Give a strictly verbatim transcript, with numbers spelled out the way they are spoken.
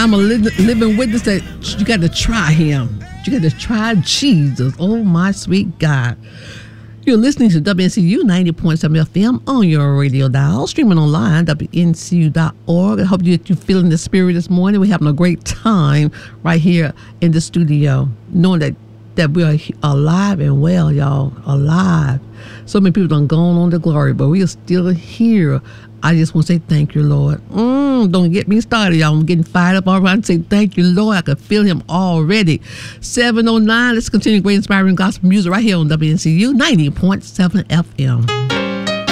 I'm a li- living witness that you got to try him. You got to try Jesus. Oh, my sweet God. You're listening to W N C U ninety point seven F M on your radio dial, streaming online, W N C U dot org. I hope you, you're feeling the spirit this morning. We're having a great time right here in the studio, knowing that, that we're alive and well, y'all, alive. So many people done gone on to glory, but we are still here. I just want to say thank you, Lord. Mm, don't get me started, y'all. I'm getting fired up already. Say thank you, Lord. I can feel him already. seven oh nine. Let's continue great inspiring gospel music right here on W N C U ninety point seven F M.